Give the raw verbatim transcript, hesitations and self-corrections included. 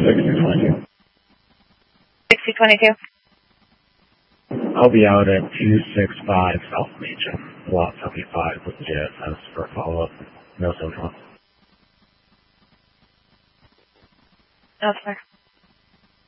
sixty twenty-two. sixty twenty-two. I'll be out at two sixty-five South Legion, Lot seventy-five with the J S S for a follow-up. No social. No, sir.